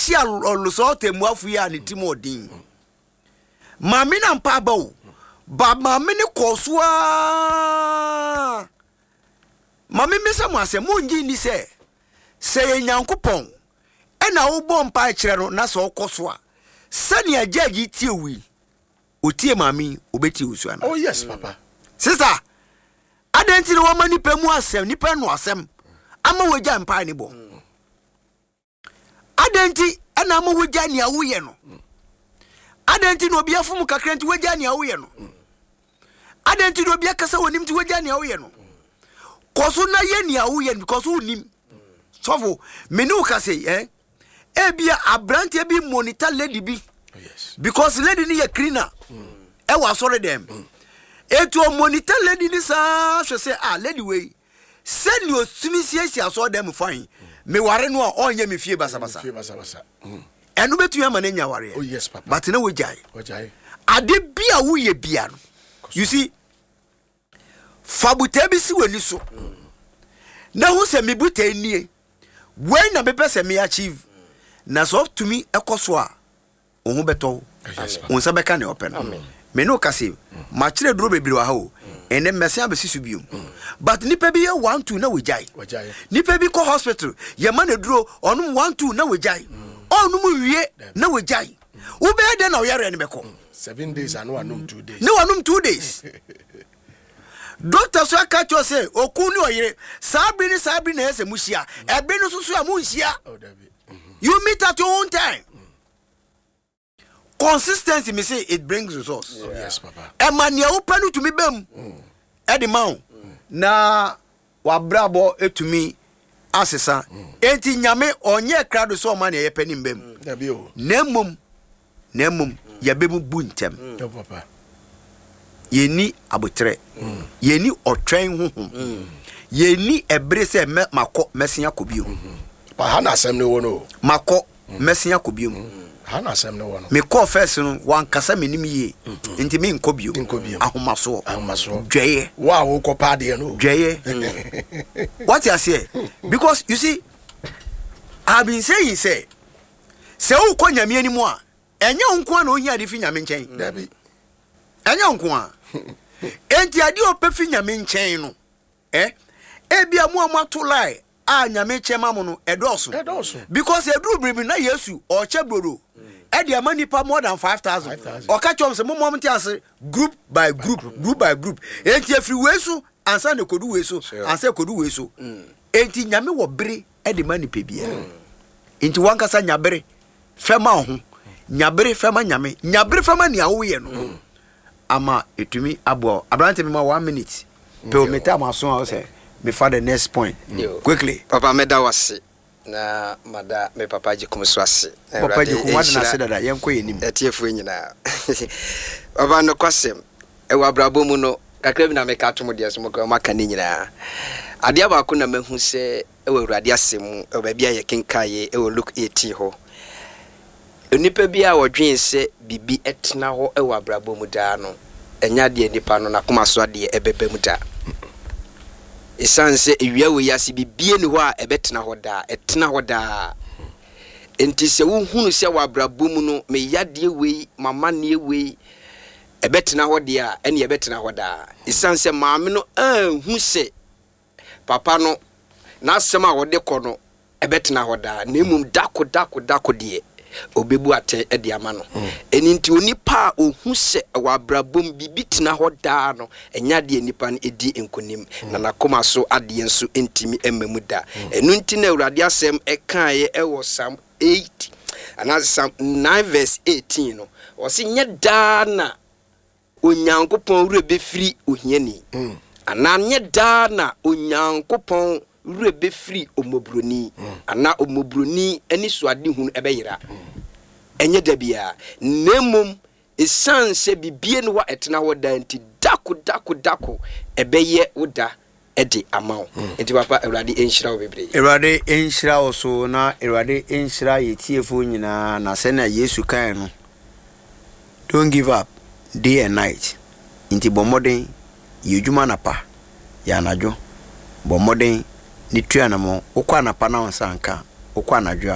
shia oluso temuafu ya ni timodin mami na mpa ba o ba mami ni kosua mami mesa mo ase mo ngi ni se Nyankopon ena wo bom pa kire no na so kosoa sani ajaji tiewi otie mami obeti usu ana. Oh yes papa. Sister adenti no wama nipa mu asem nipa no asem ama wagya mpa ni bo adenti ena ama wagya ni awoye no adenti no bia fum kakra nti wagya ni awoye no adenti no bia kasa wonim ti wagya ni awoye no koso na ye ni awoye because wonim sofo menu kase ebia abrante bi monitor lady bi. Oh yes. Because lady ni ye cleaner e wa sorry dem eto monitor lady ni sa hwe say lady we send your tunisia so dem fine me ware no onye me fie basa basa enu betu ya manenya ware. Oh yes papa. But na we jai ade bia wo ye bia no you see fabuta bi si wani so na hu se me buta nie when na be pese me achieve na so to me ekoso a ohun beto onsa beka ne open me no kase ma kire duro bebiri wa ha o ene mmese abesisu biom but nipa bi ye 1-2 na wejai nipa bi ko hospital ye ma na duro onum 1-2 na wejai onum wie na wejai wo be de na wo yare ne beko 7 days and no anum 2 days no anum 2 days doctor so aka cho say oku ni oyire sabri na ese muhia ebe no susu amunhia. You meet at your own time. Consistency, me say it brings results. Oh, yes, papa. And man, you open to me, bem. Eddie Mount. Na wabrabo to me, asesa. Enti nyame onye crowd so man ye penim bem. Nemum, ya bemu buntem. No, papa. Ye ni abutre. Ye ni otren huhum. Ye ni ebrese mako mesia kobio. But Hana Sam no one. Mako mesia kobium. Hana Sam no one. Me call first no one kasa menim ye. Nti me nkobio. Ahomaso. Dweye. Wow, ko pade no. Dweye. What you say? Because you see I've been saying say u ko nyame ani mu a enye nko na ohia de fi nyame nchen. Dabi. Enye nko a. Enti ade opefi nyame nchen no. Ebia mu amato lie. Nyame chema mo no edoso because edru bribi na Yesu o chebrodo e de amanipa more than 5,000 o ka chom se mo mom ti ase group by group enti afri wesu ansa ne kodu wesu ansa kodu wesu enti nyame wo bere e de manipa bia enti wankasa nyabere fema ho nyabere fema nyame nyabere fema ne awo ye no ama etumi abo abrante me ma 1 minute pe o meta maso a o se before the next point. Quickly. Papa meda wase na mada me papa jikum so ase. Papa jikum wada na se dada yenko yenim. Etiefu nyina. Papa no kwasem e wa brabo mu no kakra bi na me ka to mo de so mo ka maka ni nyina. Ade abako na mahu se e wa urade asem e ba bia ye kenkaye e wo Luke 18 ho. Onipa bia wodwen se bibi etna ho e wa brabo mu da no. Enya de nipa no na koma so ade e bebe mu da. Esanse ewia we yasi bibie ni ho a ebetena ho da etena ho da enti se wo hunu se wa brabo mu no me yade we mama ne we ebetena ho de a ene ebetena ho da esanse maame no hu se papa no na asema wo de kɔ no ebetena ho da na emum dako de obebu ate edi amano eni nti onipa ohu se wa brabom bibitena ho da no enya de nipa no edi enkonim na nakoma so ade enso entimi emamu da enu nti na awurade asem ekaye ewo Psalm 8 and Psalm 9 verse 18 no o se nye da na onyankopon rebe firi ohiani ana nye da na onyankopon rebe free omobroni ana omobroni ani suade hunu ebeyira enye dabia nemum esanse bibie no wa etena ho da nti dako ebeye woda edi amaw enti papa Ewurade enhyira wo bebre Ewurade enhyira wo so na Ewurade enhyira yetiefo nyina na se na Yesu kan no don't give up day and night nti bomoden yedwuma napa ya anajo bomoden ni tuanamo okwa napa na onsanka okwa anadwo